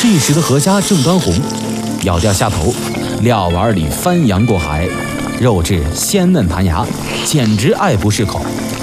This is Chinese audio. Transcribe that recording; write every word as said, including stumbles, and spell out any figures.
这时的河虾正当红，咬掉虾头，料碗里翻扬过海，肉质鲜嫩弹牙，简直爱不释口。